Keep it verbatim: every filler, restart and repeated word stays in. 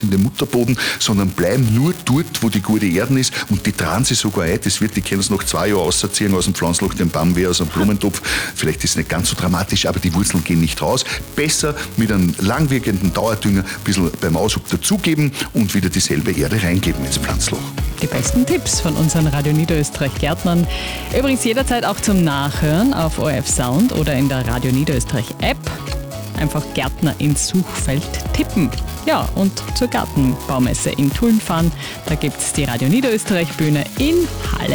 in den Mutterboden, sondern bleiben nur dort, wo die gute Erde ist und die tragen sie sogar ein. Das wird, die können es nach zwei Jahren rausziehen aus dem Pflanzloch, den Baum wie aus einem Blumentopf. Vielleicht ist es nicht ganz so dramatisch, aber die Wurzeln gehen nicht raus. Besser mit einem langwirkenden Dauerdünger ein bisschen beim Aushub dazugeben und wieder dieselbe Erde reingeben ins Pflanzloch. Die besten Tipps von unseren Radio Niederösterreich Gärtnern. Übrigens jederzeit auch zum Nachhören auf O R F Sound oder in der Radio Niederösterreich App. Einfach Gärtner ins Suchfeld tippen. Ja, und zur Gartenbaumesse in Tulln fahren. Da gibt es die Radio Niederösterreich Bühne in Halle.